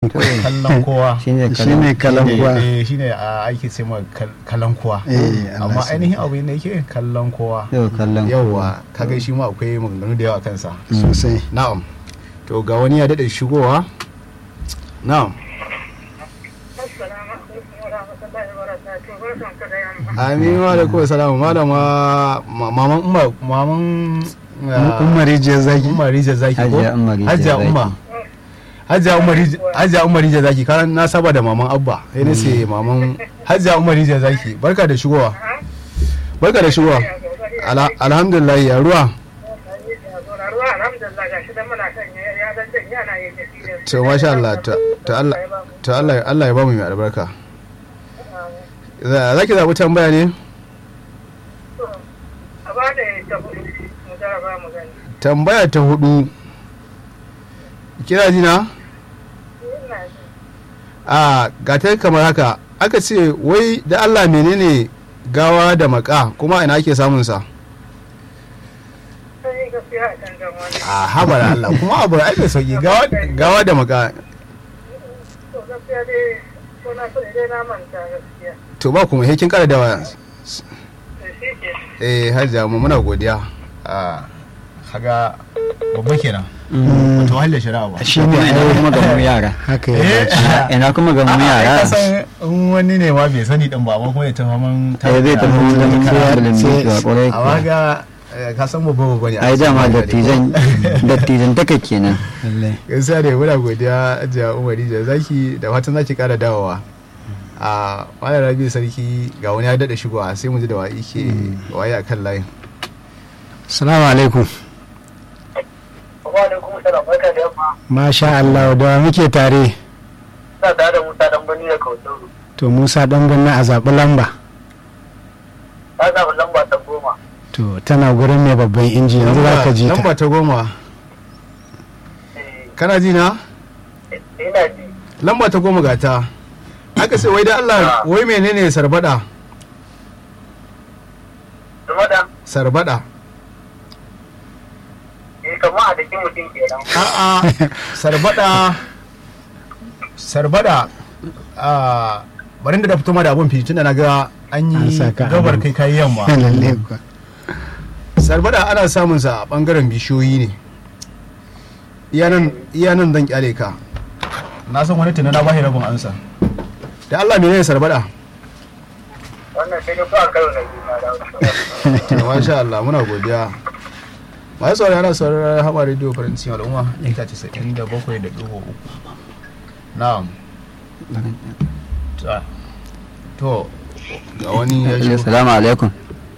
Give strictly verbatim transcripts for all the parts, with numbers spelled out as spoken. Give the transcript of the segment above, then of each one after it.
kallon kowa shine shine kalankuwa eh shine a ake ce ma kallon kowa eh amma ainihin abu ne yake kallon kowa yau kallon yawa kaga shi ma akwai maganganu da yawa kansa sosai. na'am to ga wani ya dade shigowa na'am amin wa alaikum salamu malama maman umma maman Umma rijiyar zaki. umma rijiyar zaki ko Hajiya Umma rijiyar Hajiya zaki. umma Hajiya umma rijiyar Hajiya umma rijiyar zaki kan na saba da maman abba sai na ce maman Hajiya umma rijiyar zaki barka da shigowa barka da shigowa Ala- alhamdulillah ya ruwa to masha Allah ta ta Allah ta Allah Allah ya ba mu mai albarka za za ki zabi tambaya ne tambaya ta hudu kira jina a gatar kamar haka aka ce wai da Allah menene gawa da maka kuma ina ake samun sa a haba da Allah kuma abu ai mai sauki gawa gawa da maka to ba kuma he kin kara da waya eh hajja mu muna godiya a haga babba kenan wato halle shari'a ba Shi ne ina kuma ga mu yara haka ya Eh. dace. ina kuma ga mu ka yara san in wani ne ma bai sani din ba amma kuma ya tafi man eh zai tafi wurin karabulin sai- mutuwa kwarai amma kuwa. ga eh, ka san babba babba ne ai dama dattijan dattijan take kenan Lallai. gaskiya ne muna godiya ajiya umari da zaki da fatan zaki kara dawowa a malam rabi sarki ga wani ya dada shigowa sai mu ji da wa yake waye akan layin Assalamu alaikum. Wa alaikum salam, barka da yamma. Masha Allah, da wa muke tare. Ina tare da Musa dan Bani da Kauturu. To Musa dan ganna a zaɓi lamba. Ta zaɓi lamba ta goma. To tana gurin mai babban inji yanzu za ka ji ta. lamba ta goma Eh, kana ji na ina ji. lamba ta goma ga ta aka ce wai da Allah wai menene sarbada Zuma da, sarbada eh kamar a jikin mutum kenan. a'a sarbada sarbada a barin da da fito ma da abun fiti tunda na ga an An yi saka gabar abun. kai kai yamma Lallai kuwa. sarbada ana samun sa a bangaren bishiyoyi ne iyanan iyanan zan kyale ka na san wani tunana ba shi rabin ansa da Allah menene sarbada Wannan sai dai ko a karo na biyu na dawo. masha Allah muna godiya masu saurari ana sauraron hama radio faransi al'umma ita ce sa'in da bakwai da ɗigo uku na'am Ta- to ga wani ya shigo assalamu alaikum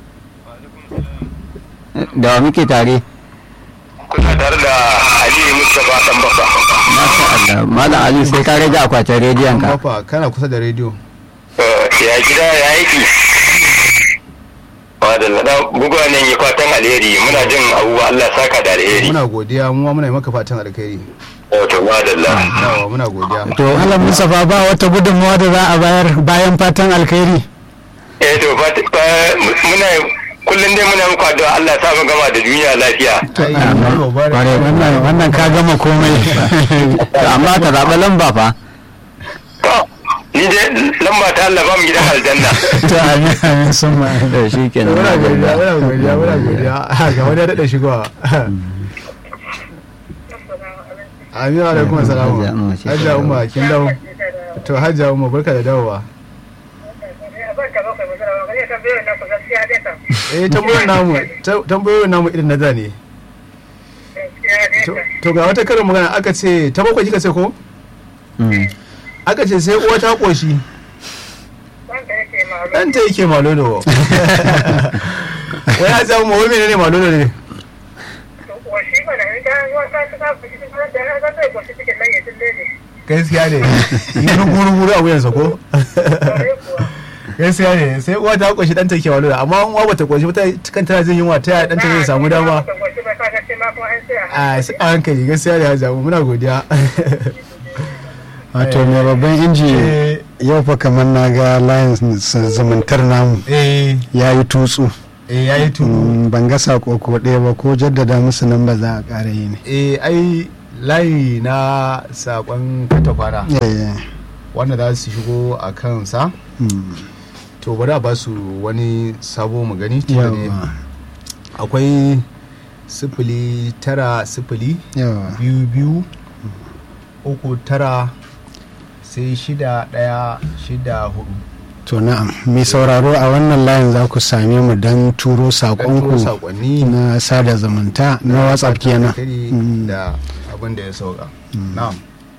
da wa muke tare kuna tare da Aliyu Mustapha dan Baffa. masha Allah malam Ali sai ka rage akwatin rediyon ka Bafa kana kusa da rediyo Eh, ya gida ya aiki. Wadanda da bugwa nan yi fatan alheri muna jin abubuwa Allah saka da alheri. muna godiya mu ma muna yi maka fatan alkhairi Wato madalla. yawa muna godiya To Allah Mustapha ba wata gudunmawa da za a bayar bayan fatan alkhairi. Eh to fat- fa- muna kullum dai muna muku addu'a Allah ya sa mu gama da duniya lafiya. Ai, yau ba da- Kwarai. Wannan wannan ka gama komai. To, amma ka zaɓa lamba fa To ni dai lamba ta Allah ba mu gidan aljanna. To amin amin sun ma. to shi kenan muna godiya muna godiya muna godiya ga wani ya daɗa shigowa amin alaikum assalamu Hajiya Umma ce ta hajja dawo. umma kin dawo to hajja umma barka da dawowa eh tambayoyin namu ta- tambayoyin namu irin na da ne To- to ga wata karin magana aka ce ta bakwai kika ce ko Mm. aka ce sai uwa ta koshi ɗanta yake malolo wai hajja umma wai menene malolo ne gaskiya ne yi rugu-rugu a wuyansa ko gaskiya ne sai uwa ta koshi ɗanta yake malolo amma uwa bata koshi ba ta kan tana jin yunwa ta yaya ɗanta zai samu dama a sai a hankali gaskiya ne hajja umma muna godiya Wato mai babban inji yau fa kamar na ga layin zumuntar namu eh ya yi tutsu. eh yayi tudu Mm, ban ga sako ko ɗaya ba ko jaddada musu nan ba za a ƙara yi ne. eh ai layi na sakon katakwana eh wanda za su shigo a kansa mm, to bari a ba su wani sabo mu gani tunda ne yawa akwai sifili tara sifili yawa biyu biyu uku tara sai shida ɗaya shida hudu to na'am mai sauraro a wannan layin za ku same mu don turo ɗan turo saƙonku saƙonni na sada zumunta na whatsapp kenan alheri Mm. da abin da ya sauka na'am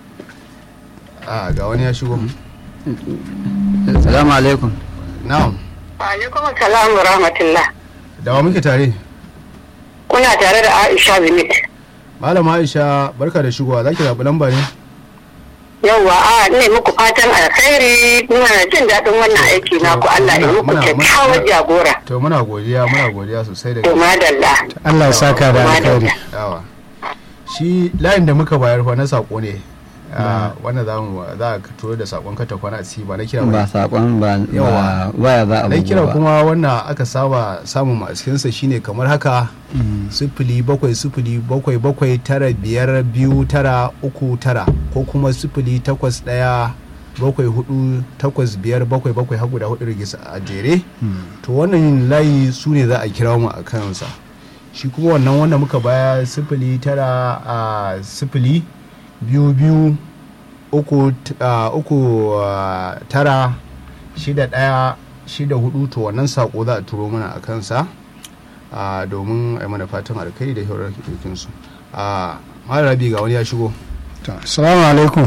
a ga wani ya shigo Salamu alaikum. na'am Alaikum salam wa rahmatullah. da wa muke tare Kuna tare da Aisha Limit. malama Aisha barka da shigowa zaki zaɓi lamba ne Yawwa a ne muku fatan alkhairi muna jin daɗin wannan aiki naku Allah ya muku Muna- muna- kyakkyawar jagora. to muna godiya muna godiya sosai da To gaske madalla. Allah ya saka da alkhairi yawa shi layin da muka bayar fa na sako ne ah, wanda za mu za ka turo da sakon ka ta kwana a ciki ba na kira ba Ba saƙon ba Yawa. ba waya za a na kira bugu ba. kuma wannan aka saba samun a cikinsa shine kamar haka sifili bakwai sifili bakwai bakwai tara biyar biyu tara uku tara ko kuma sifili takwas ɗaya bakwai hudu takwas biyar bakwai bakwai har guda hudu rigisa a jere to wannan layi su ne za a kira mu a kansa shi kuma wannan wanda muka baya sifili tara a sifili biyu biyu uku t- ah, uku ah, tara shida ɗaya shida hudu to wannan sako za a turo mana a kansa ah, domin a yi mana fatan alkai da hirar su a mara rabi ga wani ya shigo to assalamu alaikum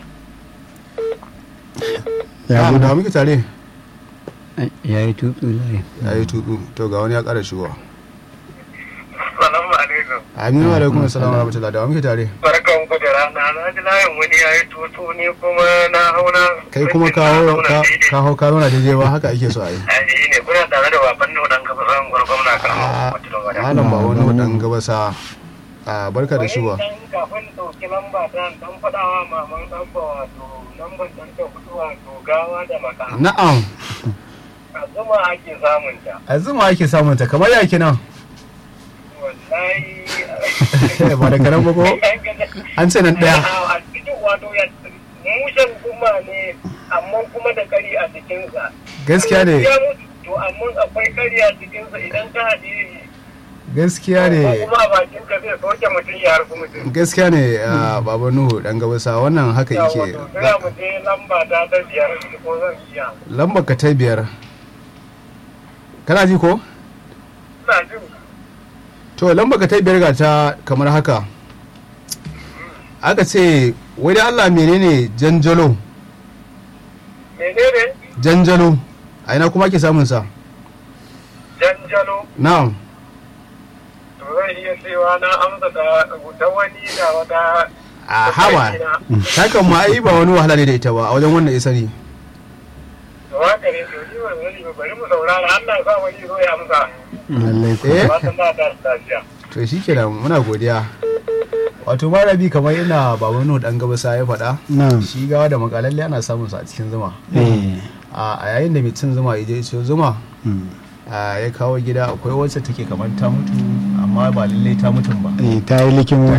ya ya gudu da muke tare Ya yi tutsu layi. ya yi tudu to ga wani ya kara shigowa Salamu alaikum. aminu alaikum assalamu rahmatullahi da wa muke tare Barkan ku da rana. Na ji layin wani ya yi tutu ni kuma na hauna. kai kuma kawo ka kawo ka zauna daidai ba haka ake so a yi Ai ne kuna tare da baban da wadan kafa zan gwargwamna kan Ah, mutum wada. malam ba wani dan gabasa a barka da shigowa Wani dan kafin ɗauki lamba ta dan faɗawa maman ɗan ba wato lambar ɗan ta hudu wato gawa da maka. na'am A zuma ake samun ta. a zuma ake samun ta kamar yake nan Wallahi. ba da karan ba ko an ce nan daya A cikin wato ya mushen kuma ne amma kuma da kari a cikinsa. gaskiya ne Ya mutu to amma akwai kari a cikinsa idan ka haɗe shi. gaskiya ne Ko kuma a bakin ka zai soke mutum ya harfi mutum. gaskiya ne a baba nuhu dan gabasa wannan haka Ya yake wato sai mu je lamba ta ta biyar ko zan iya. lambar ka ta biyar kana ji ko Ina jin to lambar ka ta biyar ga ta kamar haka aka ce wai da Allah menene janjalo menene janjalo a ina kuma ake samun sa janjalo. na'am To zan iya cewa na amsa ta ta wani da wata. a haba hakan ma ai ba wani wahala ne da ita ba a wajen wannan isa ne To haka ne to ni ban sani ba bari mu saurara Allah ya sa wani zo ya amsa. lallai ko eh Fatan za ta lafiya. to shi kenan muna godiya wato marabi kamar ina baban nuhu dan gabasa ya faɗa na'am shi gawa da makalalle ana samun sa a cikin zuma eh a a yayin da mai cin zuma ya je ya siyo zuma mm, a ya kawo gida akwai wacce take kamar ta mutu amma ba lallai ta mutum ba eh ta yi likimo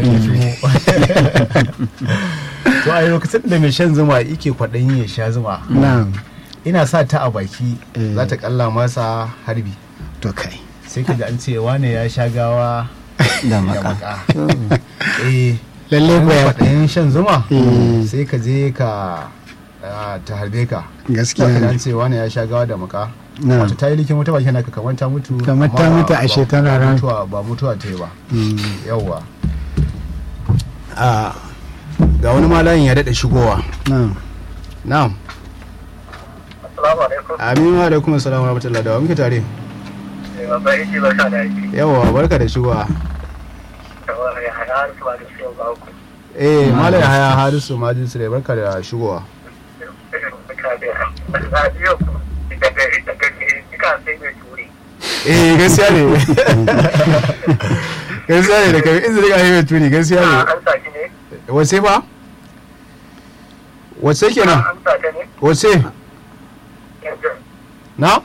to a lokacin da mai shan zuma yake kwaɗayin ya sha zuma na'am ina sa ta a baki Eh. za ta kalla masa harbi to kai sai ka ji an ce wane ya sha gawa Da da maka. maka eh lalle in ba ya kwaɗayin shan zuma Eh. sai ka je ka ah, ta harbe ka gaskiya za ka ji an ne ce wane ya sha gawa da maka na'am wato ta yi likin wata bakin naka kamar ta mutu Kamar ta amma ba- mutu ashe ba- tana ba ran. mutuwa ba mutuwa ta yi ba Mm, yawwa a ga wani malayin ya daɗa shigowa na'am na'am Assalamu alaikum. aminu wa alaikum assalamu wa rahmatullahi da wa muke tare Eh, babban yake barka da aiki. yawwa barka da shigowa Kamar ya hana har su ba da su ba ku. eh malayin haya harisu majin sire barka da shigowa eh gaskiya ne gaskiya ne da kai izini ga yi tuni gaskiya ne wace ba wace kenan wace na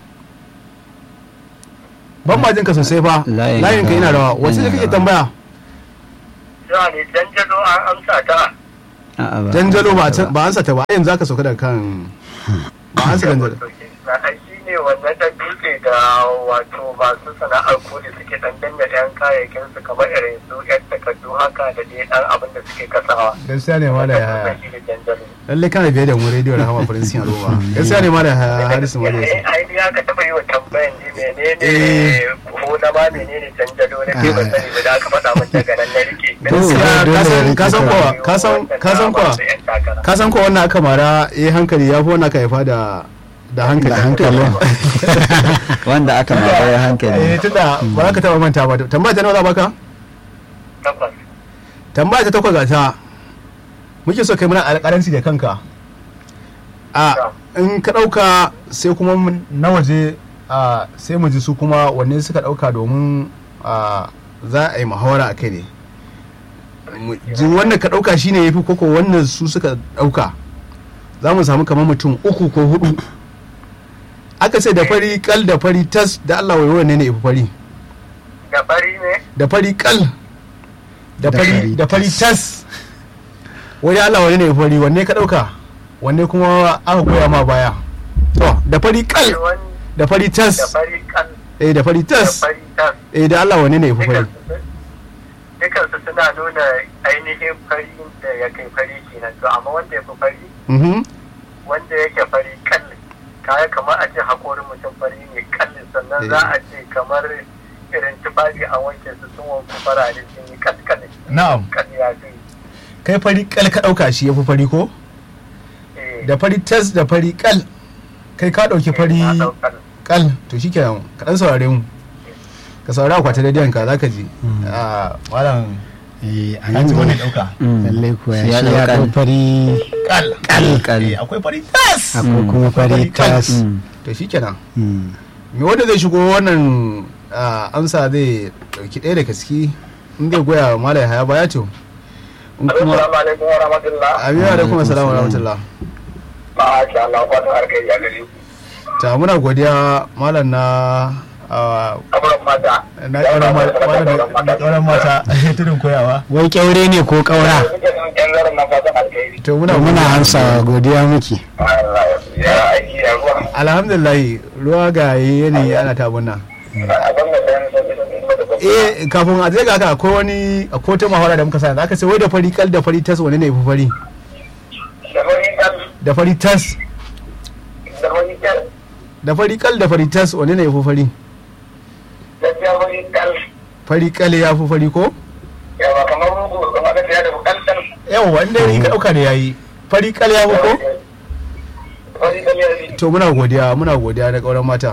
ban ma jinka sosai fa Layin layin ka ka- ina rawa wace da kake yana rawa. tambaya addu'a ne janjalo an amsa ta. A'a ba. janjalo ba a- ba ansa ta ba yanzu zaka sauka daga kan ba ansa janjalo Shi ne wannan da dutse da wato masu sana'ar koli suke dan danna yan kayayyakin su kamar irin su yan takardu haka da dai dan abin da suke kasawa. gaskiya ne ma da yaya Shi ne janjalo. lalle kana biye da mu rediyo Rahama Prince Al'umma gaskiya ne ma da Harisu ma da Eh, ai ni aka taɓa yi wa tambayan ji menene ko na ma menene janjalo na kai ban sani ba da aka faɗa min daga nan na rike. gaskiya ka san ka san kowa ka san ka san kowa ka san kowa wannan aka mara eh hankali ya fi wannan ka haifa da da hankali Da hankali. Wanda aka mara eh hankali. tunda ba za ka taba manta ba tambaya ta nawa za baka Tabbas. tambaya ta takwas ga ta muke so kai mana alƙalanci da kanka a in ka ɗauka sai kuma mun- na waje a sai mu ji su kuma wanne suka ɗauka domin a za a yi muhawara a kai ne Mu ji wannan ka ɗauka shine yafi koko wannan su suka ɗauka za mu samu kamar mutum uku ko hudu aka ce da fari kal da fari tas da Allah wai wanne ne yafi fari Da fari ne? da fari kal da Da fari fari da fari tas wai Allah wani ne fari wanne ka dauka wanne kuma aka goya ma baya to da fari kal Wani da fari da tas fari kan eh da fari da tas fari tas. eh da Allah wani ne fari Dukansu suna nuna ainihin fari da ya kai fari kenan to amma wanda ya fi fari mhm wanda yake fari kalli kaya kamar a ce hakorin mutum fari ne kalli sannan Eh. za a ce kamar irin tufafi a wanke su sun wanku farare sun yi kalkali na'am kalli ya fi kai fari kal ka dauka shi yafi fari ko eh, da fari tas da fari kal kai ka dauki fari na ɗaukar. kal to shikenan ka dan saurare mu ka saurara akwatin rediyon ka zaka ji a malam Eh, ka ji wannan dauka lallai kuwa Shi ya shi ya ɗauka. ɗau fari kal Kal kal. Eh, akwai fari tas akwai kuma fari tas. Mm. to shikenan Mm. me wanda zai shigo wannan ah, amsa zai dauki ɗaya daga ciki in zai goya wa malai haya baya to in kuma Assalamu alaikum wa rahmatullah. abiya da kuma salamu rahmatullah Masha Allah, kwata harkar ya gari. ta muna godiya malam na ah, Kamuran mata. na ƙauran mata na ƙauran mata tudun koyawa Wai kyaure ne ko ƙaura? Yan zarar na fatan alkhairi. to muna To muna hansa godiya muke. Ya aiki ya ruwa. alhamdulillah ruwa ga yanayi ana tabunna Abin da ɗayan sun eh kafin a je ga haka akwai wani akwai wata mahawara da muka sa aka ce wai da fari kal da fari tas wani ne fi fari da wani kan da fari tas da wani kan da fari kal da fari tas wani ne fi fari da ya wani kan fari kal ya fi fari ko yawa kamar rugu kamar da ya da bukantar yawa wanda ya ka dauka da yayi fari kal ya fi ko wani kan ya yi. to muna godiya muna godiya da kauran mata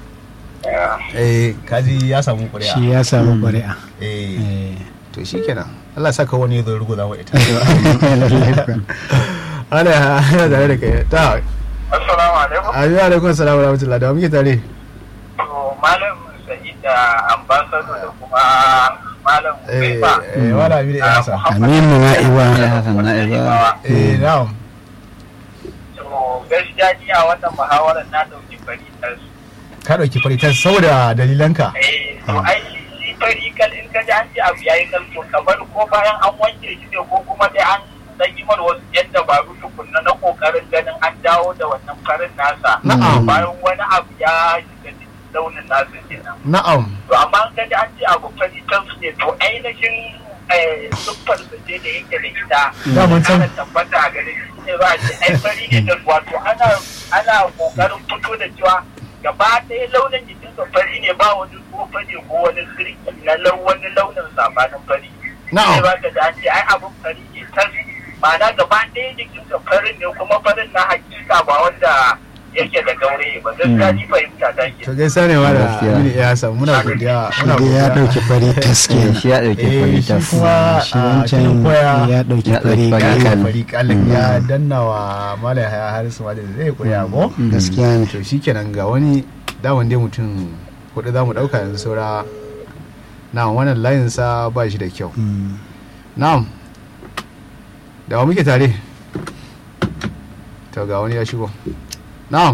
eh kaji ya samu ƙuri'a Shi ya samu ƙuri'a. eh Eh, to shikenan Allah saka wani ya zo rugu za mu ita lallai kuwa. ana ana tare da kai ta Assalamu alaikum. ayyuka alaikum assalamu wa rahmatullah da muke tare To malam Sa'id da ambassador da kuma malam eh Ubaifa. eh wala bi da yasa Aminu na'iba. Ya Hassan na'iba. eh na'am To gaskiya ni a wannan muhawarar na dauki faritar su. ka dauki fari tas saboda dalilanka Eh, to ai shi fari kal in ka ji an ce abu yayi kal to kamar ko bayan an wanke shi ne ko kuma dai an dan yi mana wasu yan dabaru tukunna na kokarin ganin an dawo da wannan farin nasa. Na'am. Bayan wani abu ya shiga cikin launin nasa kenan. na'am To amma an ka ji an ce abu fari kal ne to ainihin eh, siffar sa ce da yake da ita. Da mun san. Ana tabbata a gare shi ne ba a ce ai fari ne da wato ana ana kokarin fito da cewa gaba ɗaya launin jikinsa fari ne ba wani ko fari ko wani sirki na lau wani launin sabanin fari. Na'am. Sai ba ka da an ce ai abin fari ne tas ma'ana gaba ɗaya jikinsa farin ne kuma farin na hakika ba wanda yake da gauraye ba gaskiya ni fahimta ta ke. to gaisa ne ma da Gaskiya. mini ya samu muna godiya Shi muna dai ya godiya ɗauki fari tas Eh, kenan. Shi ya ɗauki eh fari shi tas. kuma Shi a wancan cikin koya ya ɗauki ya fari ɗauki fari ya kal. fari kallon ya danna wa malai haya harisu ma da zai koya ko Gaskiya ne. to shikenan ga wani daman dai mutum hudu za mu dauka yanzu saura na wannan layin sa ba shi da kyau Mm. na'am da wa muke tare to ga wani ya shigo na'am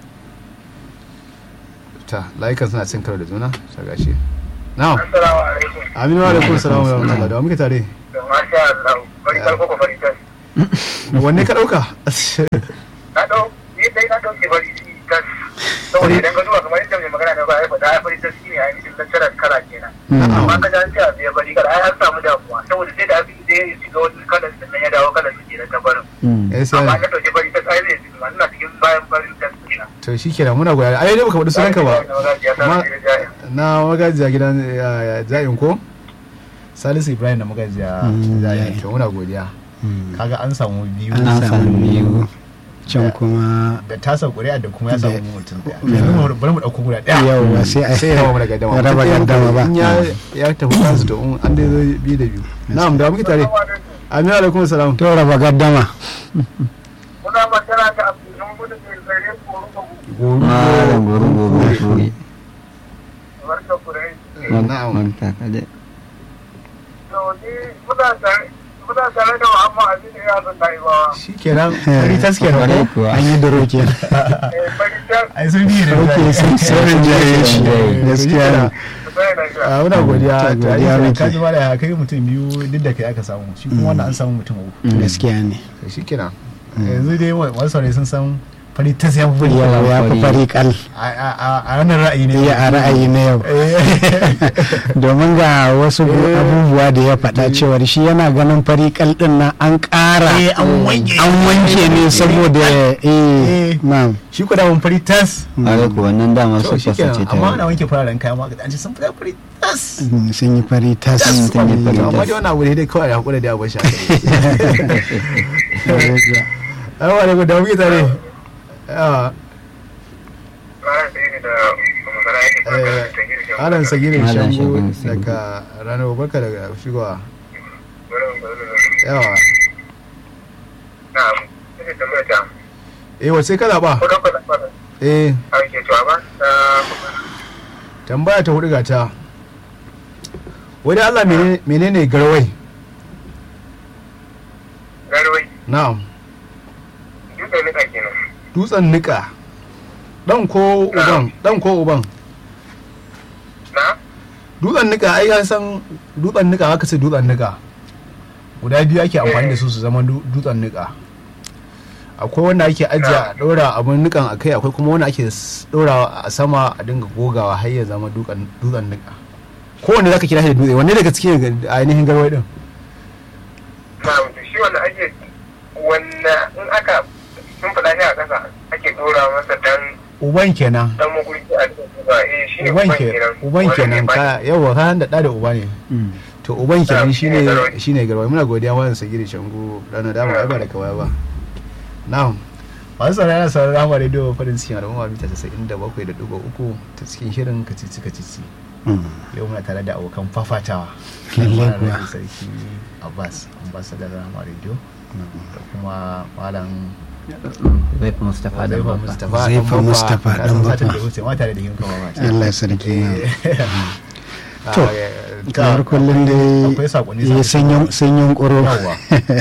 ta layukan suna cin karo da juna ta gashi na'am Assalamu alaikum. aminu wa alaikum salamu wa rahmatullah da wa muke tare Da masha Allah, bari karko ko bari tas. wanne ka ɗauka Na ɗau, ni dai na ɗauke bari tas. Saboda idan ka duba kamar yadda mai magana na baya faɗa ya bari tas shi ne ainihin lantarar kala kenan. Amma ka ji an ce abu ya bari kala ai an samu damuwa saboda sai da abin da ya shiga wani kalar sannan ya dawo kalar su kenan ta barin. Yes, Amma yeah. na ɗauke bari tas ai zai shiga ina cikin bayan bari tas kenan. to shi kenan muna goya ai dai baka faɗi sunanka ba Ma- na magajiya gidan ya- ya jayin ko salisu ibrahim da magajiya jayin to muna godiya kaga an samu biyu an samu biyu can kuma da tasa ƙuri'a da kuma ya samu mutum ɗaya yanzu mu- bari mu ɗauko guda ɗaya yauwa sai a sai ya raba mana gaddama raba gaddama ba in ya ya tafi kansu to in an dai zo biyu da biyu na'am da muke tare amin alaikum salam to raba gaddama Muna magana da Abdullumu da ke zare ko rubu malam gurin gobe shuri barka kurai. na'am manta kaje To ni muna tare muna tare da Muhammad Abin da ya zan dai ba. shi kenan bari tas kenan kwarai ko kuwa an yi duro kenan Eh bari ta ai sun biyu da ok sun sirrin jaye shi gaskiya ne sai na ga. a muna godiya Ta to godiya ai muke. ka ji mala ya kai mutum biyu duk da kai aka samu shi kuma wannan an samu mutum uku gaskiya ne shi kenan yanzu dai wasu saurayi sun san fari tas ya fi yawa ya fi fari kal a wannan ra'ayi ne ya a ra'ayi na yau domin ga wasu abubuwa da ya faɗa cewar shi yana ganin fari kal din nan an ƙara Eh, an wanke. an wanke ne saboda eh na'am shi ko da mun fari tas kwarai kuwa wannan dama to su shi fasa ce kenan ta amma yau. ana wanke fararen kaya ma an ce sun fita fari tas Mm, sun yi fari tas tas sun yi fari amma tas. dai wannan abu ne dai kawai a hakura da abin sha ai wa da da muke tare yawa Ba sai ni da magana yake eh magana alan sagirin Malam shango Shagun Sani. daga ranar barka daga shigowa yawa Na, sai da mata. eh wace ka zaba Ko da ko da ba. eh Ai ke to ba. tambaya ta hudu ga ta wani Allah menene- menene garwai Garwai, na'am duk da nika kenan. dutsen nika dan ko uban dan ko uban Na? dutsen nika ai an san dutsen nika aka ce dutsen nika guda biyu ake amfani da su su zama du- dutsen nika akwai wanda ake ajiye a ɗora abin nikan a kai akwai kuma wanda ake s- ɗora a sama a dinga gogawa har ya zama dukan- dutsen nika kowanne zaka kira shi da dutse wanne daga cikin ga- ainihin garwai din Na, to shi wanda ake wanda in aka sun fada shi a ƙasa ake dora masa dan uban kenan dan magurki a cikin ba eh shi ne uban uban ke kenan. uban Wanda kenan ne ba- ka yawa ka da da da uba ne Mm. to uban kenan Ah, shine shine garwai. shine garwai muna godiya wannan sagiri shango dana dama ai ba da kawai ba na'am masu saurara na saurara rama radio farin cikin al'umma mita casa'in da bakwai da ɗigo uku ta cikin shirin kacici kacici Mm. yau muna tare da abokan fafatawa Lallai Malam kuwa. Rabi sarki abbas ambassador rama radio da kuma malam zai fi mustapha da Zaifa babba mustapha Zaifa dan baffa. Mustapha Ka dan san satin baffa. da wuce ma tare da yin kama ma Allah ya sarki na to kamar kullum dai akwai sakonni eh, sun yi- sun yi ƙuro Yawwa.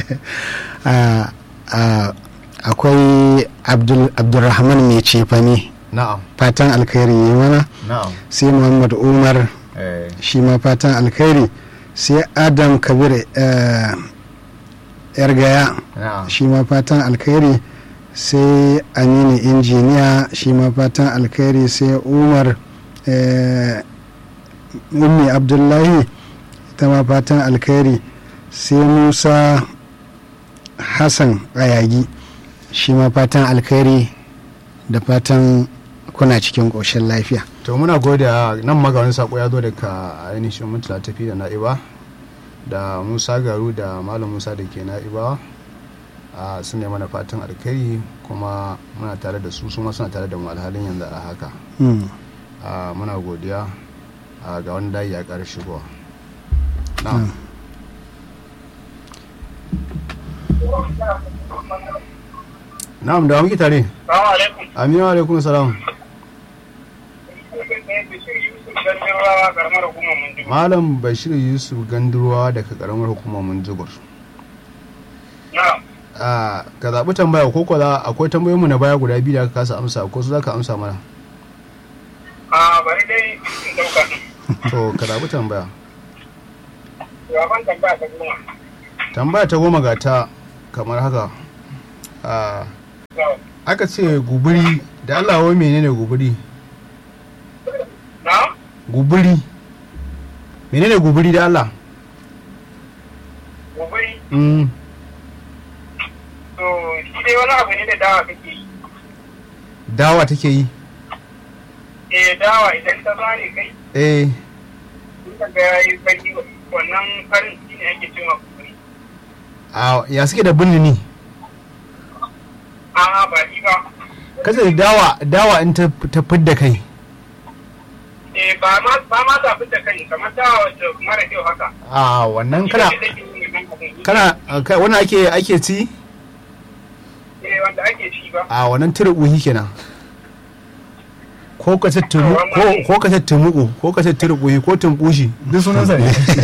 Ah, ah, akwai Abdul- abdulrahman mai cefane na'am fatan alkhairi yi mana na'am sai muhammad umar eh shi ma fatan alkhairi sai adam kabir eh, yar gaya na'am shi ma fatan alkhairi sai aminu injiniya shi ma fatan alkhairi sai umar eh, ummi abdullahi ita ma fatan alkhairi sai musa hassan ayagi shi ma fatan alkhairi da fatan kuna cikin ƙoshin lafiya to muna gode nan maga wani sako ya zo daga ainihin mutula tafi da na'iba da musa garu da malam musa da ke na'iba a sun mana fatan alkhairi kuma muna tare da su su ma suna tare da mu alhalin yanzu a haka Hmm. a muna godiya a ga wani dayi ya ƙara shigowa na'am na'am da wa muke tare Assalamu alaikum. aminu alaikum salam Gandirwa karamar hukumar Mundigo. malam bashir yusuf gandurwa daga karamar hukumar munjibur Na, a ka zaɓi tambaya ko ko za akwai tambayoyinmu na baya guda biyu da aka kasa amsa ko su za ka amsa mana a bari dai in dauka din. to ka zaɓi tambaya Gaban tambaya ta goma. tambaya ta goma ga ta kamar haka. Ah, aka ce guburi da Allah wai menene guburi? Na? Guburi. Menene guburi da Allah? Gobiri. Mm. To, shi dai wani abu ne da dawa kake yi. Dawa take yi. Eh, dawa idan ta zane kai, Eh, ka ga yayi fari wannan farin shi ne ake cewa gobiri. a ya suke da binni. A'a ba shi ba. Kace dawa dawa in ta ta fidda kai. Eh, ba ma ba ma ta fitta kai kamar dawa wacce mara kyau haka. A wannan kana Ita ce take yin wannan abin. kana kai wannan ake ake ci Eh, wanda ake ci ba. a wannan turubuhi kenan. Ko ka ce tumu ko ko ka ce tumuku ko ka ce turubuhi ko tumbushi duk sunan sa ne.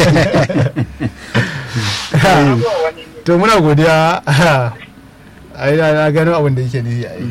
Ba wani ne. To muna godiya. Ai na na gano abin da yake nufi ai.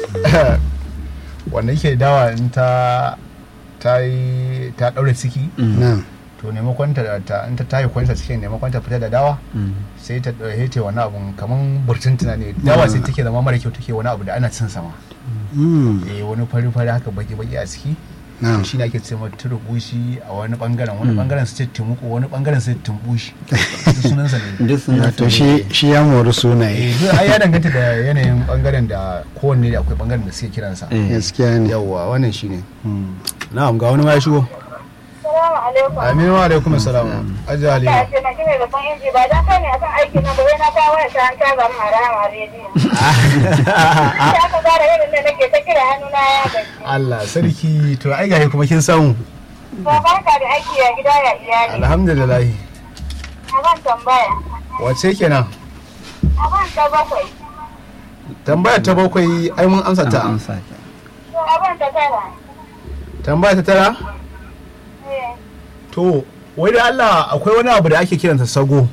Wanda yake dawa in ta ta yi ta daure ciki na'am to maimakon ta ta in ta tayi kwansa cikin maimakon ta fita da dawa sai ta dauke ta wani abun kaman burtuntuna ne dawa sai take zama mara kyau take wani abu da ana cin sama Mm, eh wani fari fari haka baki baki a ciki na'am shi ne ake ce mata turubushi a wani bangaren wani bangaren su ce tumuku wani bangaren su ce tumbushi duk sunan sa ne duk sun to shi shi ya mori sunaye eh duk ai ya danganta da yanayin bangaren da kowanne da akwai bangaren da suke kiransa gaskiya ne yawwa wannan shine Mm. na'am ga wani ma ya shigo Salamu alaikum. aminu wa alaikum assalam ajja Ya halima ce na kime da ban inji ba dan kai ne akan aikin nan ba wai na kawo ya san ta zama harama rediyo. Ya ka gara irin da nake ta kira hannuna ya gaji. Allah sarki to ai gashi kuma kin samu Ba barka da aiki ya gida ya iyali. alhamdulillah A ban tambaya. wace kenan A ban ta bakwai. tambaya ta bakwai ai mun amsa ta amsa To a ban ta tara. tambaya ta tara Eh. to wai da Allah akwai wani abu da ake kiransa sago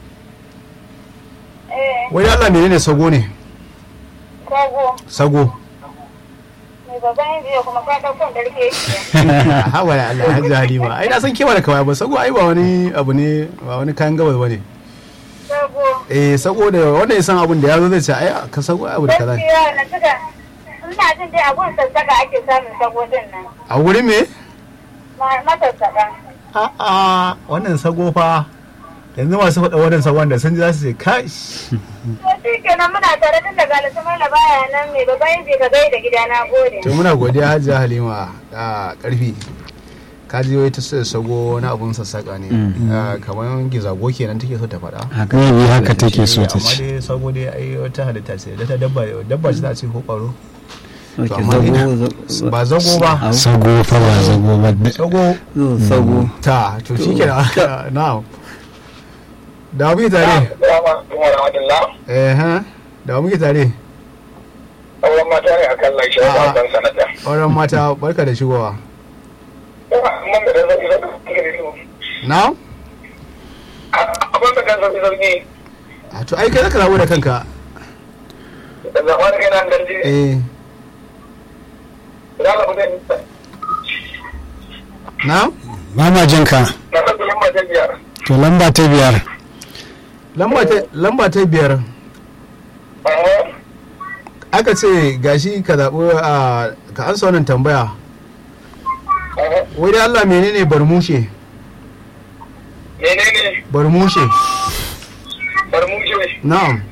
Eh. wai da Allah menene sago ne Rago. sago Mai babban inji kuma ka ɗauko da rike shi. hawa da Allah hajji halima ai na san kewa da kawai ba sago ai ba wani abu ne ba wani kayan gabas bane Rago. eh sago da wanda ya san abin da ya zo zai ce ai ka sago abu da kaza Gaskiya na tuka. Ina jin dai abun sassaka ake samun sago din nan. a wurin me Masassaka. a'a wannan sago fa yanzu masu faɗa wannan sagon da sun ji za su ce kai To shi kenan muna tare tun da galisu mai baya nan mai babban inji ka gaida gida na gode. to muna godiya hajji halima a karfi ka ji wai ta sai sago wani abun sassaka ne Ah, kamar gizago kenan take so ta faɗa haka Maybe haka take so ta amma ce dai sago dai ai wata halitta ce da ta dabba dabba ce za a ce ko ƙwaro ok to amma ina- zago ba zago ba Au. sago fa ba zago ba sago zo sago ta to shi ke na da muke tare Assalamu alaikum wa rahmatullah. eh ha da muke tare Auren mata ne akan lai shi A'a. ban sanata. auren mata barka da shigowa Mun da zai zai zai na abin da kan sauki sauki a to ai kai zaka zaɓo da kanka da zaɓa da kai nan garji eh da za mu zai na ba ma jin ka na sauki yin mata biyar. to lamba ta biyar lamba ta lamba ta biyar aka ce gashi ka zaɓo a ka ansa wannan tambaya wai da Allah menene barmushe Menene barmushe barmuje na'am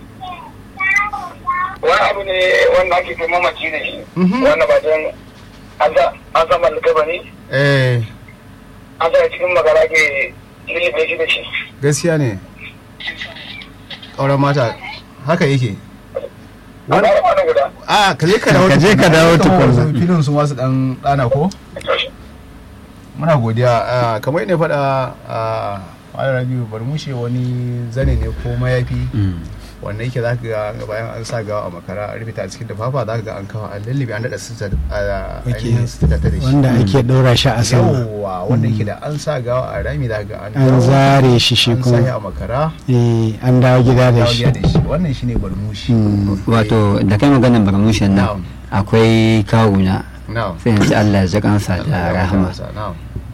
wani abu ne wanda ake kai mamaci da shi Mhm. wanda ba don an sa mallaka ba ne eh an sa cikin magana ke lilibe shi da shi. gaskiya ne auren mata haka yake Amma Wani- wani guda. a ka je ka dawo Ka je ka dawo tukun tukun. filin su masu dan dana ko muna godiya ah, kamar ne faɗa a Malam Rabiu barmushe wani zane ne ko mayafi wanda yake za ka ga bayan an sa gawa a makara an rufe ta a cikin dafafa za ka ga an kawo an lullube an daɗa sita a ainihin sita ta da shi wanda ake ɗora shi a sama yawwa wanda yake da an sa gawa a rami za ka ga an an dawo, zare shi shi an sa shi kuma a makara eh an dawo gida da dawo shi gida da shi wannan shine barmushi wato da kai maganar barmushin Na'am. nan akwai kawuna na'am sai yanzu Allah ya ji kansa da rahama na'am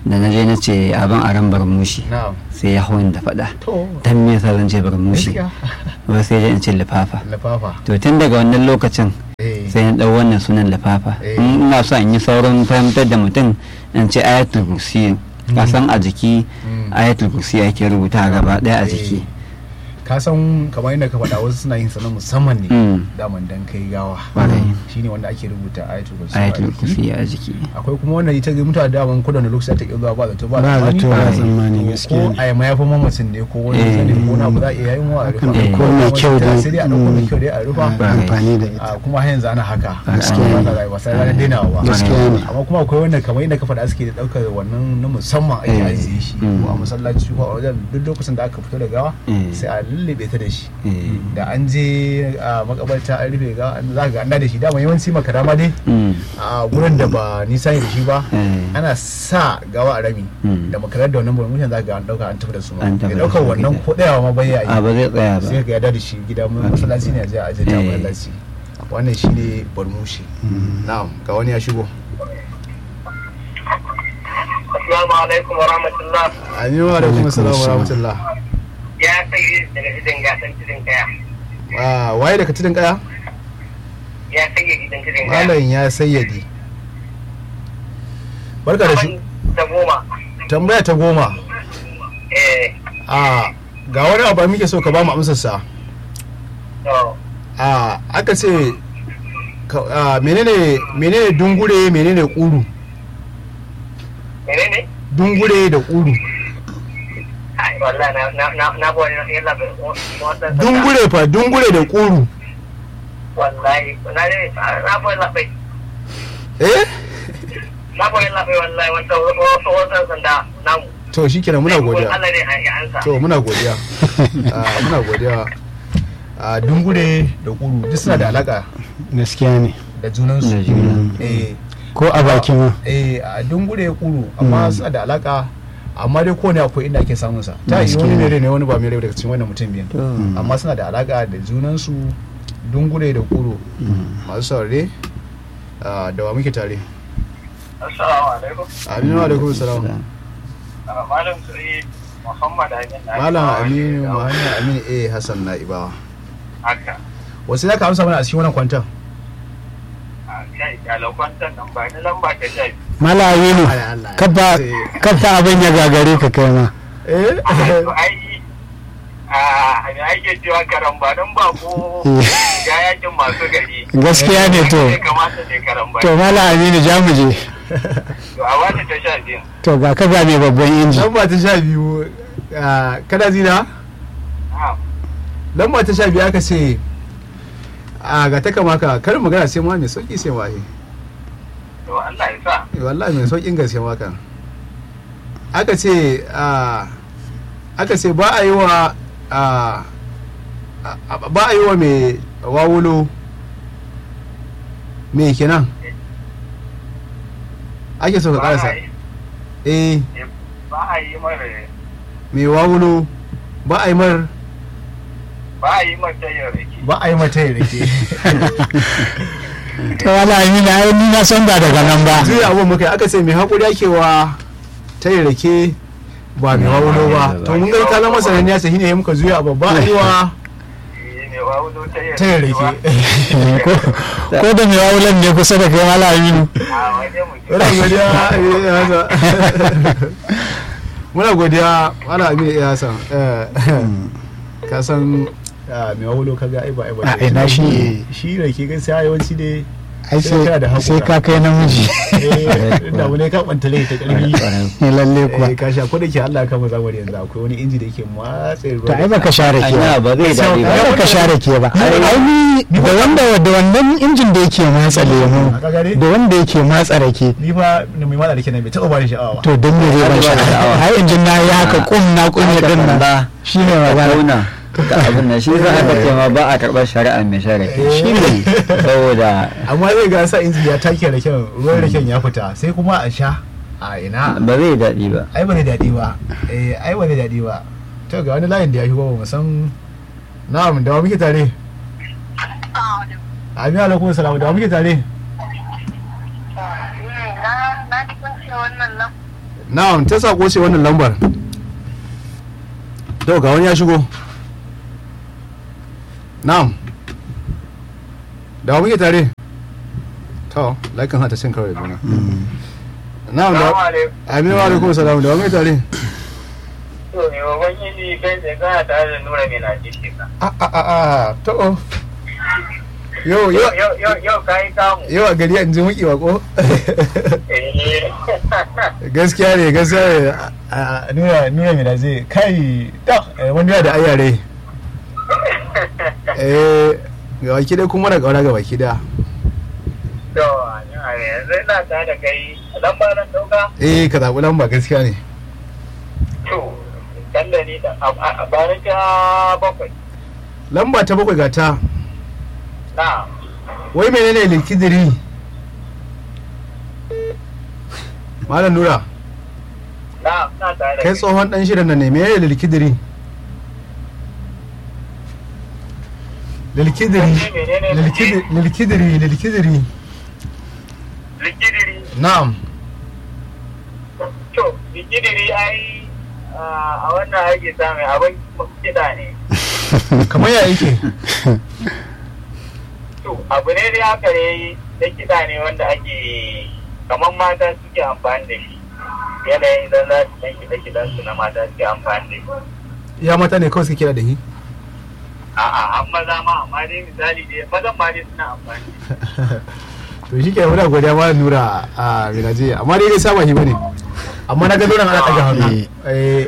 da na je na ce abin a ran barmushi na'am sai ya hau da faɗa to dan me yasa zan ce barmushi gaskiya ba sai dai in ce lifafa lafafa to tun daga wannan lokacin eh sai na ɗau wannan sunan lifafa Eh. in ina so in yi saurin fahimtar da mutum in ce ayatul kursi kasan a jiki Mm. ayatul kursi ake rubuta gaba ɗaya a Eh. jiki ka san kamar yadda ka faɗa wasu suna yin sa na musamman ne Mm. daman dan kai gawa Ƙwarai. shine wanda ake rubuta ayatul kursi ayatul a jiki. kursi a jiki akwai kuma wannan ita ga mutane da daman kowane lokaci ta ƙi zuwa ba zato ba ba zato ba Ai. tsammani ko gaskiya ko ne. a mayafin mamacin ne ko wani Eh. zane ko wani abu za a iya yayin wa a rufa Haka ne, ko mai kyau dai. sai dai a ɗauko mai kyau dai a rufa Ba. amfani da ita a kuma har yanzu ana haka Gaskiya ba ne. za ba sai ranar dainawa ba gaskiya ne amma kuma akwai wanda kamar yadda ka faɗa suke da ɗaukar wannan na musamman ake Eh. ajiye shi Mm. ko a masallaci ko a wajen duk lokacin da aka fito da gawa Eh. sai a lullube ta da shi Eh. da an je a makabarta an rufe gawa an- za ka ga an da shi dama yawanci makara ma dai Mm. a gurin da ba nisa ne da shi ba Eh. ana sa gawa a rami Mm. da makarar da wannan burmushin za ka ga an ɗauka an tafi da su ma An tafi ya da ɗaukar su wannan gida. ko ɗayawa ma bai a yi ba zai tsaya ba sai ka yada da shi gida masallaci ne a je a ajiye ta Eh. masallaci wannan shine barmushi na'am ga wani ya shigo Assalamu alaikum wa rahmatullah. aminu wa alaikum assalam wa rahmatullah Ya sai daga gidan gasan tudun kaya. Ah, waye daga tudun kaya Ya sai gidan tudun kaya. malam ya sayyadi barka da shi Da goma. tambaya ta goma Eh, a ga wani abu da muke so ka ba mu amsar sa to, a aka ce ka- a, menene menene dungure menene kuru menene? dungure da kuru Ai, wallahi na na na na boye na yalla ba. Wannan dungure fa dungure da kuru wallahi na ne na boye labai. eh Na boye labai wallahi wannan wannan sanda namu. to shikenan muna godiya Allah ne ya ansa. to muna godiya Ah, muna godiya a dungure da kuru duk suna da alaka gaskiya ne da junansu Da juna. eh ko a bakin ma eh a dungure kuru amma suna da alaka amma dai kowane akwai inda ake samun sa ta yi wani mere ne wani ba mere daga cikin wannan mutum biyan amma suna da alaka da junansu dungure da kuru masu saurare ah, da wa muke tare Assalamu alaikum. aminu alaikum salam Malam Suri Muhammad Amin. malam aminu muhammad aminu eh hassan na'ibawa Haka. wasu za ka amsa mana a cikin wannan kwantan A kai galakwantan nan ba ni lamba ta sha biyu. malawi ne Ai, Allah. kafa kafa abin ya gagare ka kai ma eh To ai a me ake cewa karambanin ba ko ya yakin masu gari. gaskiya ne to Ya kamata ne karambani. to malawi ne ja mu je To a wani ta sha biyu. to ga ka ga mai babban inji lamba ta sha biyu ah, kana zina Ah, lamba ta sha biyu aka ce a ga ta kama ka karin magana sai ma mai sauki sai waye To Allah ya sa. wallahi mai saukin gaske maka aka ce a aka ce ba a yi wa a a- ba a yi wa mai wawulo me kenan ake so ka Ba a karasa yi- eh Ba a yi mara mai wawulo ba a yi mar ba a yi mata yin rake. ba a yi mata ya rake to malawi na ai ni na san ba daga nan ba juya abun muka yi aka ce mai haƙuri ake wa ta yi rake ba mai wawulo ba to mun gani ta zama sananniya sai ne muka juya abu ba a yi wa Eh, ne wa wulo ta yin ta yi rake ko ko da mai wawulan ne kusa da kai malawi ne A waje mu ke. muna godiya eh, Hassan. muna godiya ana abin iya Hassan Eh, ka san ah, mai wawulo kaga ai ba ai ba A ina shi? shi rake gaskiya yawanci dai ai sai kana da sai sai haƙura. ka kai namiji eh, da wani ka bantale ta ƙarfi ne lalle kuwa eh, ka sha ko da ke Allah ya kama zamani yanzu akwai wani inji da yake matse ruwa to ai baka share ke anya ba ba zai daɗi ai ba baka share ke ba ai ni da wanda da wannan injin da yake matsa lemu ka gane da wanda yake matsa rake ni fa ni mai mala da kenan bai taɓa bani sha'awa ba to dan me zai ban sha'awa ai injin na ya haka kum na kunya din nan ba shine magana kauna da abin nan shi za a ce ma ba a karɓar shari'a mai shari'a shi ne saboda amma zai ga sa inji ya take raken ruwan raken ya fita sai kuma a sha a ina ba zai daɗi ba ai ba zai daɗi ba eh ai ba zai daɗi ba to ga wani layin da ya shigo ba mu san na'am da wa muke tare amin alaikum salam da wa muke tare na na ji kun ce wannan nan na'am ta sako ce wannan lambar to ga wani ya shigo na'am da wa muke tare to laikan hata cin kawai gona na'am da aminu wa alaikum salam da wa muke tare to ne wa yi kai sai kana tare da nura mai naji shi ka a a a a to yo yo yau yau yau kai kamu yau a gari an ji muki wako gaskiya ne gaskiya ne a nuna nuna mai da zai kai da wani da ayyare eh ga baki dai kuma na kaura ga baki da to yanzu ina tare da kai lamba nan dauka eh ka zaɓi lamba gaskiya ne to kalla ni da a bayan ta bakwai lamba ta bakwai ga ta na wai menene likidiri malam nura na na tare da kai tsohon dan shirin nan ne menene likidiri likidiri likidiri likidiri likidiri na'am to likidiri ai a wannan ake samun abin kiɗa ne kamar ya yake to abu ne dai haka ne da kiɗa ne wanda ake kamar mata suke amfani da shi yanayin idan za su ɗan kiɗa kiɗan su na mata suke amfani da shi ya mata ne kawai suke kira da shi a'a an maza ma amma dai misali dai mazan ma dai suna amfani to shi ke muna godiya ma nura a minaje amma dai dai saba shi bane amma na ga nuna ana ɗaga hannu eh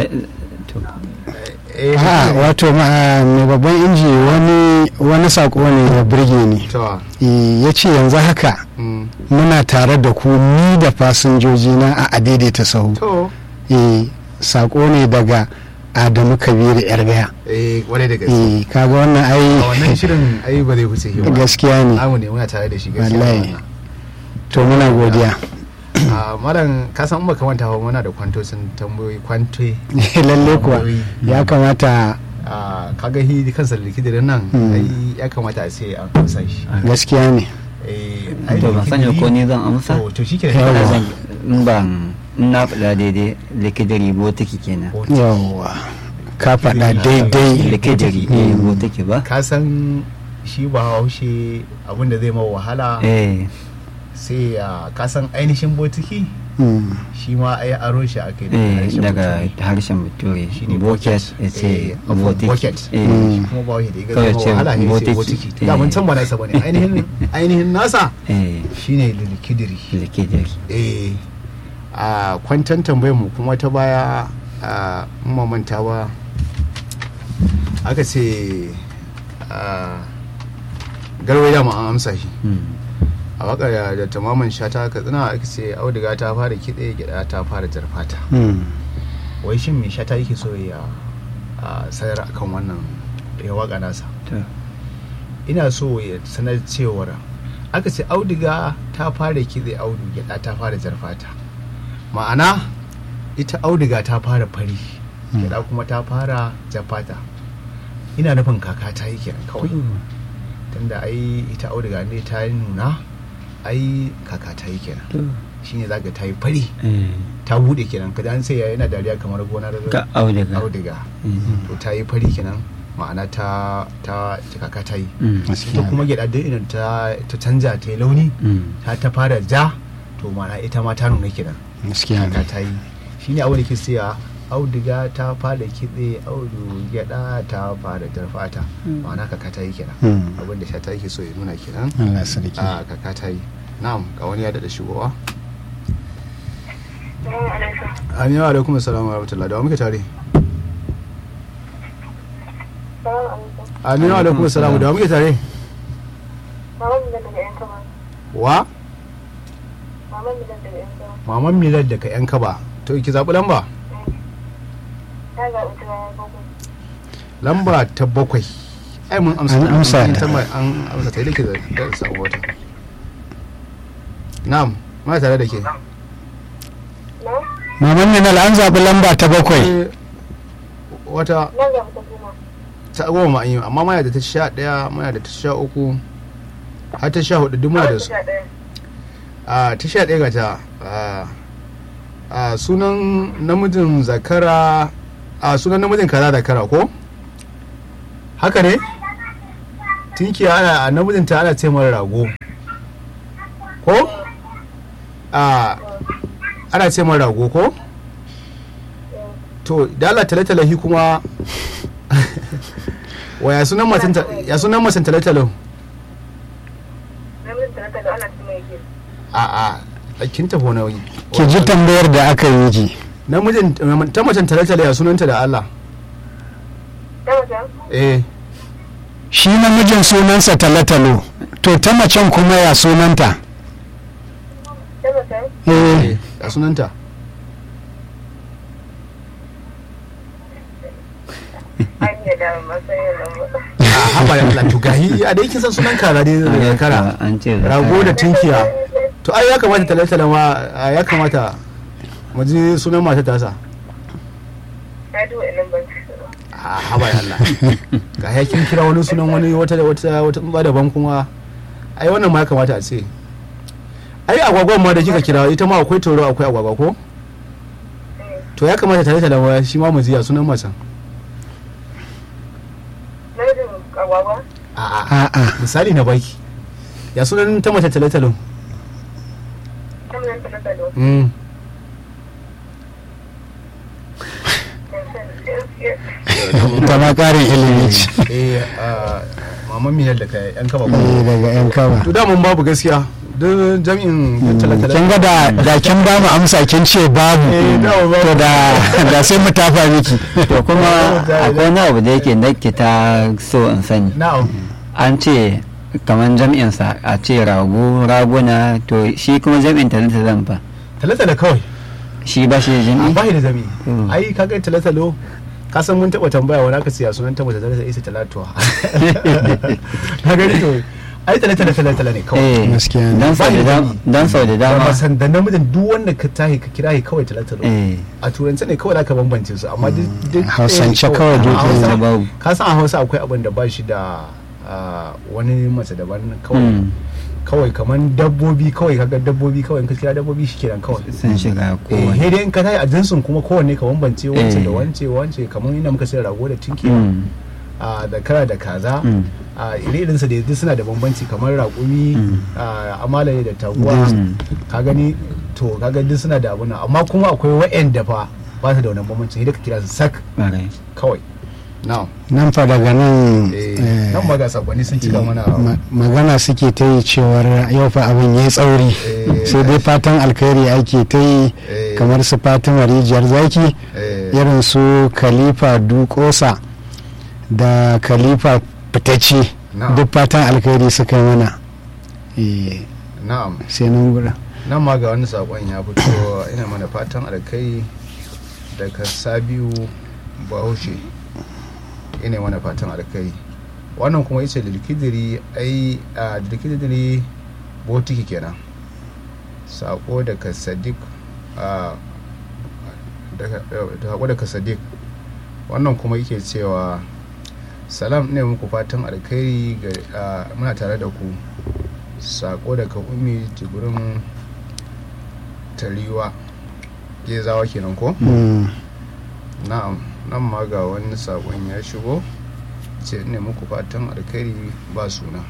eh ha wato ma mai babban inji wani wani sako ne ya burge ni to ya ce yanzu haka mm, muna tare da ku ni da fasinjoji na a adaidaita sahu to eh sako ne daga Adamu Kabiru yar gaya eh wani da gaske eh kaga wannan a ai wannan shirin ai ba zai wuce shi ba gaskiya ne amu ne muna tare da shi gaskiya wallahi wannan. to muna godiya a malam ka san ba kamanta ba muna da kwanto sun tambayoyi kwanto lalle kuwa ya kamata a kaga hi kansa likidirin nan Mm. ai ya kamata a ce an amsa shi gaskiya ne eh ai to ban sani ko ni zan amsa to to shike Yawa. da zan in ban in na faɗa daidai likidari botiki kenan yawwa ka faɗa daidai likidari eh botiki ba ka san shi ba haushe abinda zai ma wahala eh sai ya ka san ainihin botiki Mm. shi ma ai aro shi akai eh harshen daga bature. harshen bature Shine bucket ya Eh, ce bucket. botiki Eh, eh shi kuma ba wai da ya Kawai gaza ce wahala ya ce botiki. botiki Eh. da mun san ba nasa bane ainihin ainihin nasa eh shine likidiri likidari eh a kwantan tambayar mu kuma ta baya a manta ba aka ce a garwai da an amsa shi Hmm. a waka da da tamaman shata ka tsina aka ce auduga ta fara kiɗe gida ta fara jarfata Mm. wai shin me shata yake so ya a sayar akan wannan ya waka nasa to ina so ya sanar cewar aka ce auduga ta fara kitse audu gyaɗa ta fara jarfata ma'ana ita auduga ta fara fari gyaɗa kuma ta fara jarfata ina nufin kaka ta yi kenan kawai tunda ai ita auduga ne ta yi nuna ai kaka ta yi kenan to shine zaka ta yi fari eh ta bude kenan kada an sai yana dariya kamar gona da ka auduga auduga Mhm. to ta yi fari kenan ma'ana ta ta ta kaka ta yi Mm. ita kuma gyaɗa duk idan ta ta canja ta yi launi Mm. ta ta fara ja to ma'ana ita ma ta nuna kenan gaskiya kaka ne ta yi shine abin da ke siya auduga ta fara kitse audu gyaɗa ta fara jarfata ma'ana kaka ta yi kenan Mm. abin da sha ta yake so ya nuna kenan Allah sarki a kaka ta yi na'am ga wani ya daɗa shigowa aminu alaikum assalamu wa rahmatullahi da wa muke tare aminu alaikum assalamu da wa muke tare wa maman milad daga yan kaba to ki zaɓi lamba lamba ta bakwai ai mun amsa An amsa an ta. tamba- an amsa ta yake da samu wata na'am ma tare da ke maman minal an zaɓi lamba ta bakwai Eh, wata ta goma ma an yi amma muna da ta sha ɗaya muna da ta sha uku har ta sha hudu duk muna da su a ta sha ɗaya ga ta a a sunan namijin zakara a sunan namijin kaza zakara ko haka ne tinkiya ana a namijin ta ana ce mara rago ko a ana ce mara rago ko to da Allah talatalahi kuma wa ya sunan matan ya sunan matan talatalo a a kin tafi nauyi ki ji tambayar da aka yi ji namijin ta macen talatalo ya sunanta da Allah eh shi namijin sunansa talatalo to ta macen kuma ya sunanta eh ya sunanta a haba da Allah to gahi a dai kin san sunan kaza dai da kara an ce rago da tinkiya to ai ya kamata talatala ma ya kamata mu ji sunan mata tasa a haba da Allah ga ya kin kira wani sunan wani wata wata wata ba daban kuma ai wannan ma ya kamata a ce ai agwagwan ma da kika kira ita ma akwai toro akwai agwagwa ko to ya kamata talatala ma shi ma mu ji ya sunan matan a'a misali na baki ya sunan ta mace talatalo mm ta ma karin ilimi ce eh maman miyar da kai yan kaba eh daga yan kaba to da mun babu gaskiya don jami'in talatalo kin ga da da kin ba mu amsa kin ce babu to da da sai mu tafa miki to kuma akwai wani abu da yake nake ta so in sani na'am an ce kamar jam'insa a ce rago raguna to shi kuma jam'in talata zan fa talatalo kawai shi ba shi da an jami'i bai da jami'i ai kaga talatalo ka san mun taba tambaya wani aka siya sunan ta mace talatalo isa talatuwa ka gani to ai talatalo talatalo ne kawai eh gaskiya ne. dan sau da dama dan sau da ba dama san da namijin duk wanda ka tahi ka kira shi kawai talatalo eh a turance ne kawai aka bambance su amma duk duk Hausance eh, kawai duk a Hausa- da babu. ka san a Hausa akwai abin da ba shi da ah, wani mace daban kawai Mm. kawai kaman dabbobi kawai kaga dabbobi kawai in ka kira dabbobi shikenan kawai sun shiga eh kowane sai dai in ka tayi a jinsin kuma kowanne ka bambance wance Eh. da wance wance kamar inda muka sai rago da tinkiya Mm. a da kara da kaza Mm. a ire-irensa da duk suna da bambanci kamar raƙumi a amalaye da taguwa Mm. ka gani to kaga duk suna da abuna amma kuma akwai wa'anda fa ba su da wannan bambanci sai dai ka kira su sak Ƙwarai. kawai now nan fa daga nan eh eh, nan ma ga sakonni sun cika mana ma- magana suke ta yi cewar yau fa abin ya yi tsauri Eh. sai dai fatan alkhairi ake ta yi Eh. kamar su fatima rijiyar zaki eh irin su khalifa dukosa da khalifa fitacce Na'am. duk fatan alkhairi suka yi mana Eh, na'am sai nan guda nan ma ga wani sakon ya fito ina mana fatan alkai daga sabiu bahaushe ina mana fatan alkai wannan kuma yace lilkidiri ai a lilkidiri botiki kenan sako daga sadiq a daga sako daga sadiq wannan kuma yake cewa salam ne muku fatan alkhairi ga ah, muna tare da ku sako daga umi jibrin tariwa gezawa kenan ko Mm. na'am nan ma ga wani sakon ya shigo ce ne muku fatan alkhairi ba suna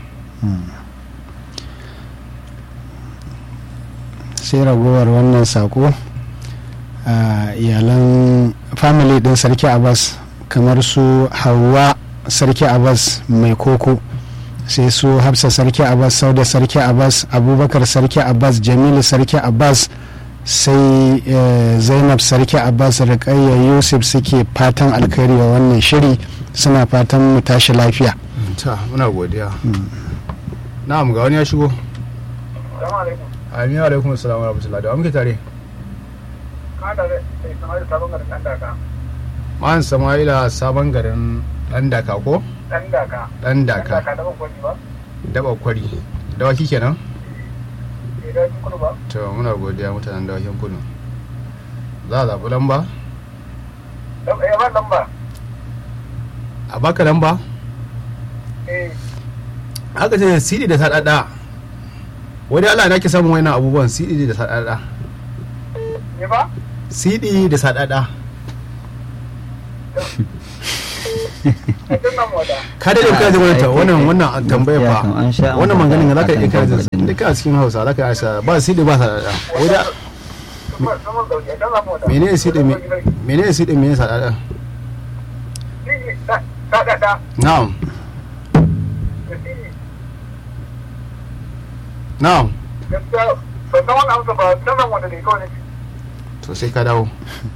sai ragowar wannan sako a iyalan family din sarki abbas kamar su hawa sarki abbas mai koko sai su hafsa sarki abbas sauda sarki abbas abubakar sarki abbas jamilu sarki abbas sai eh, zainab sarki abbas rikayya yusuf suke fatan alkhairi wa wannan shiri suna fatan mu tashi lafiya ta muna godiya na'am ga wani ya shigo Salamu alaikum. aminu alaikum assalamu warahmatullahi da wa muke tare Ka da sai kamar sabon garin ɗan daka. ma'an sama'ila sabon garin dan daka ko Ɗan daka. dan Ɗan daka daka da bakwai ba? daba kwari dawaki kenan Sai da kudu ba? to muna godiya mutanen dawakin kudu za a zaɓi lamba Dan eh ba lamba. a baka lamba Eh haka ce sidi da sadada wani ala na ke samun wani abubuwan sidi da sadada ne ba? siɗi da saɗaɗa. Ka daɗe ka ji wannan wannan wannan tambaya fa. Wannan maganin za ka iya kare da duka a cikin Hausa za ka yi asa ba siɗi ba saɗaɗa. Wanda menene siɗi menene siɗi menene saɗaɗa? Na'am. Na'am. To sai ka dawo.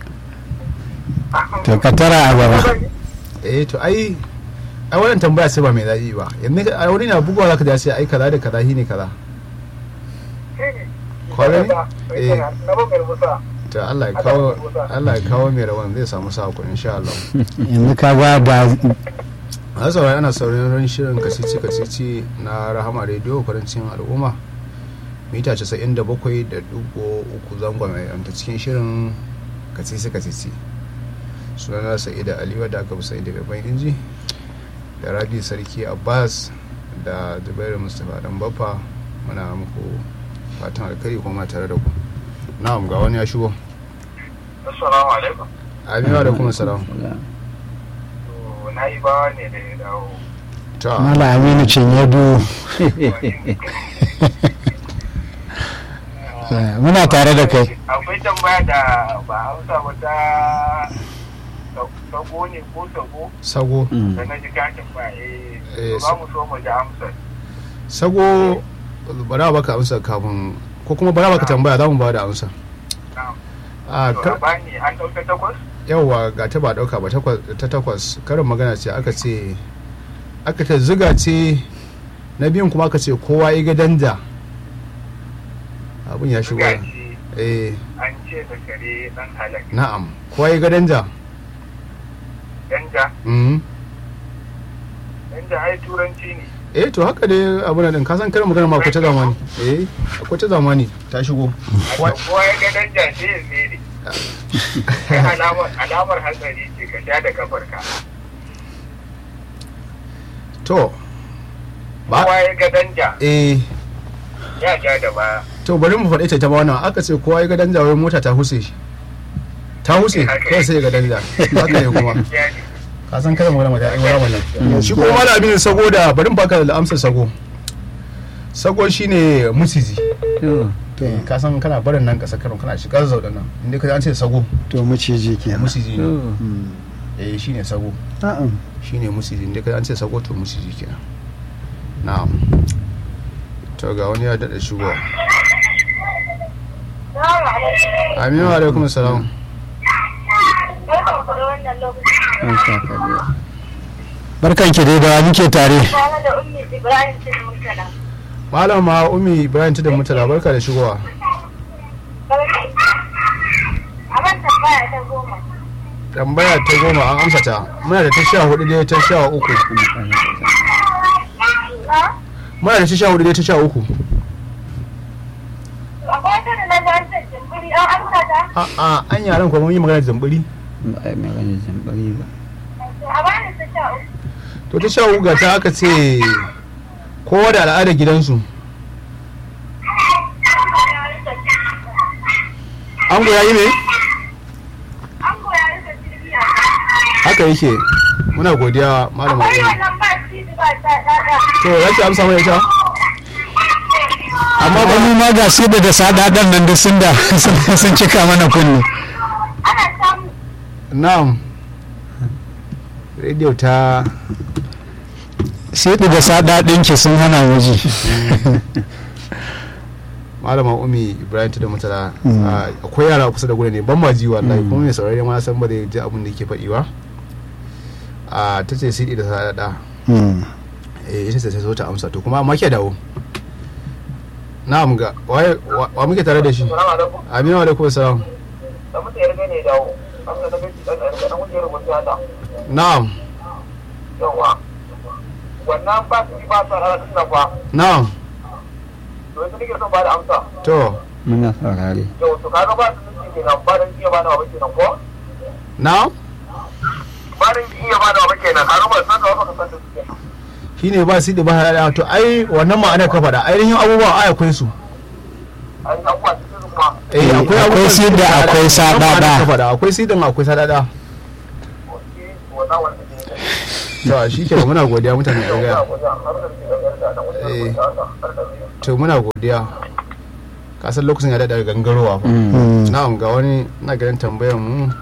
to ka tara a gaba. Eh to ai ai wannan tambaya sai ba mai daɗi ba. Yanzu a wani na bugawa zaka ji sai ai kaza da kaza shine kaza. Kwarai? Eh. To Allah ya kawo Allah ya kawo mai rawan zai samu sako insha Allah. Yanzu ka ba da a saurari ana sauraron shirin kasici kasici na Rahama Radio Farancin Al'umma mita casa'in da bakwai da dubu uku zangon mai ta cikin shirin kasici kasici. Sunana Sa'ida Aliyu da aka fi sai daga ban inji da Rabi Sarki Abbas da Zubairu Mustapha dan Baffa muna muku fatan alkhairi kuma tare da ku. Na'am ga wani ya shigo. Assalamu alaikum. Aminu alaikum assalam. Na yi bawa ne da ya dawo. Ta. Mala Aminu Cinyedu. Muna tare da kai. Akwai tambaya da ba hausa wata sago ne ko sago Sago. da na ji katin ba Eh, eh ba mu so mu ji amsar. Sago bara baka amsa kafin ko kuma bara baka tambaya za mu ba da amsa. Na'am. A To kar ba ni an dauka takwas? yawa ga ta ba dauka ba takwas ta takwas karin magana ce aka ce aka ta ziga ce na biyun kuma aka ce kowa ya ga danja abun ya shigo. Zuga ce Eh an ce da kare dan halak. na'am kowa ya ga danja. Danja, Mhm. danja ai turanci ne. Eh to haka dai abun nan ka san karin magana ma akwai ta zamani. Eh akwai ta zamani ta shigo. Kowa- Kowa ya ga danja sai ya mere. Kai alamar alamar hatsari ce ka sha da kafarka. To ba Kowa ya ga danja eh ya ja da baya. to bari mu faɗi ta ta wannan aka ce kowa ya ga danja wai mota ta huse shi ta huse kai sai ya ga danja haka ne kuma Ya ne. ka san kada magana mata ai wala wannan shi kuma malam Aminu Sago da bari mu baka da amsar Sago Sago shine musiji to To ka san kana barin nan kasa karon kana shiga zau nan inda ka an ce Sago to maciji kenan. musiji ne to Mm. eh shine Sago Na'am. shine musiji inda ka an ce Sago to musiji kenan na'am to ga wani ya dada shigo Aminu alaikum salam. Barkan ku da wannan lokaci. an sa ka biya. Barkan ki dai da wa muke tare. Tare da Ummi Ibrahim Tin Murtala. Malama Ummi Ibrahim da Mutala barka da shigowa. A man tambaya ta goma. Tambaya ta goma an amsa ta. Muna da ta sha hudu dai ta sha uku. Ha? Muna da ta sha hudu dai ta sha uku. Akwai wata da na ga an ce jimbiri an amsa ta? A a an yaran kuma mun yi magana da zambiri. ba a yi magana zambari ba. A bani ta sha uku. To ta sha uku ga ta aka ce kowa da al'adar gidansu. Ango ya yi ne? An goya rika jirgiya. Haka yake. Muna godiya malama Akwai Ummi. wannan ba titi ba ta ɗaɗa. To ya ki amsa mai ita? Amma ba mu ma ga su da da sadadan nan da sun da sun cika mana kunni. Ana samu. Na'am. Radio ta Sai da sadadin ki sun hana waje. malama Ummi Ibrahim da Mutala. Mm. ah, akwai yara kusa da gudu ne ban ma ji wallahi kuma mai saurare ma san ba zai ji abin da yake faɗi ba. A ta ce sai da sadada. Mm. Eh ita ce ta zo ta amsa to kuma amma ke dawo. Na'am ga waye wa wa muke tare da shi? Salamu alaikum. Aminu alaikum salam. Da mutum ya riga ne ya dawo. Amsa da gaji dan dan dan wuce rubuta ta. Na'am. Yawa. Wannan ba su ba sa rana tana fa. Na'am. To yanzu nake son ba da amsa. To muna saurare. Yau to kaga ba su nake kenan ba dan iya ba da wa kenan ko? na'am Ba dan iya ba da wa kenan kaga ba san da wa ka san da su. shine ba su da ba da to ai wannan ma'anar ka faɗa ainihin abubuwa ai akwai su. Ai abuwa cikin kuma eh akwai akwai sida akwai sadada akwai sidan akwai sadada to shi ke muna godiya mutane da gaya eh to muna godiya kasan lokacin ya daɗa gangarowa fa na'am ga wani na ganin tambayar mu